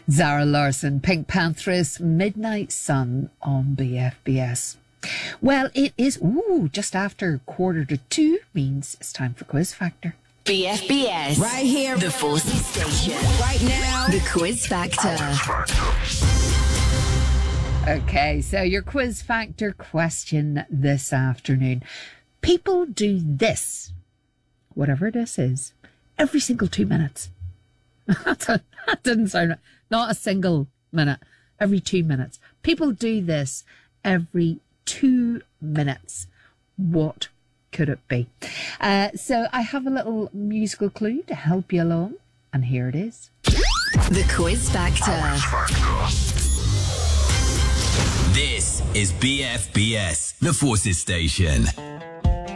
Zara Larsson, Pink Panthers, Midnight Sun on BFBS. Well, it is, just after 1:45, means it's time for Quiz Factor. BFBS. Right here. The Forces Station. Right now. The Quiz Factor. Okay, so your Quiz Factor question this afternoon. People do this, whatever this is, every single 2 minutes. That didn't sound right. Not a single minute. Every 2 minutes. People do this every 2 minutes. What could it be? So I have a little musical clue to help you along. And here it is. The Quiz Factor. This is BFBS, the Forces Station.